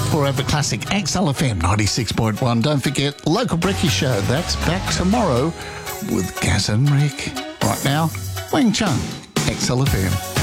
Forever Classic XLFM 96.1. Don't forget, Local Brekkie Show. That's back tomorrow with Gaz and Rick. Right now, Wang Chung, XLFM.